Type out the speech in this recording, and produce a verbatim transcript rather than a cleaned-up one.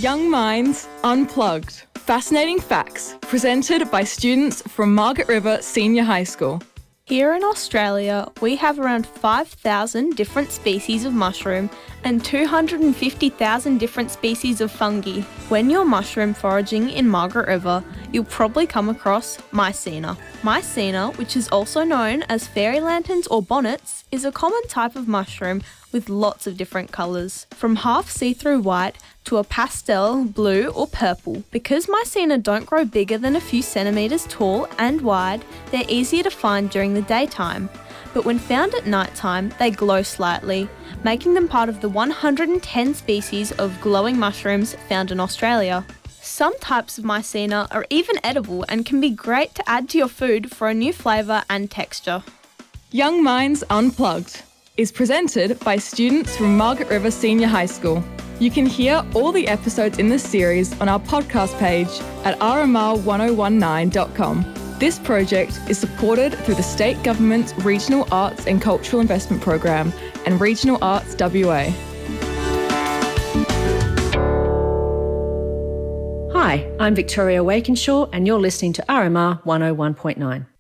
Young Minds Unplugged. Fascinating facts presented by students from Margaret River Senior High School. Here in Australia, we have around five thousand different species of mushroom and two hundred fifty thousand different species of fungi. When you're mushroom foraging in Margaret River, you'll probably come across Mycena. Mycena, which is also known as fairy lanterns or bonnets, is a common type of mushroom with lots of different colours, from half see-through white to a pastel blue or purple. Because Mycena don't grow bigger than a few centimetres tall and wide, they're easier to find during the daytime. But when found at night time, they glow slightly, making them part of the one hundred ten species of glowing mushrooms found in Australia. Some types of Mycena are even edible and can be great to add to your food for a new flavour and texture. Young Minds Unplugged is presented by students from Margaret River Senior High School. You can hear all the episodes in this series on our podcast page at r m r one oh one nine dot com. This project is supported through the State Government's Regional Arts and Cultural Investment Program and Regional Arts W A. Hi, I'm Victoria Wakenshaw and you're listening to R M R one oh one point nine.